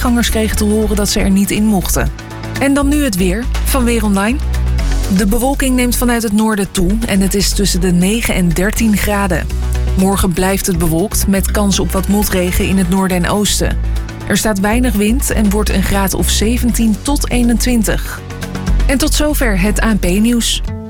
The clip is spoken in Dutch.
voorbijgangers kregen te horen dat ze er niet in mochten. En dan nu het weer van Weer Online. De bewolking neemt vanuit het noorden toe en het is tussen de 9 en 13 graden. Morgen blijft het bewolkt met kans op wat motregen in het noorden en oosten. Er staat weinig wind en wordt een graad of 17 tot 21. En tot zover het ANP-nieuws.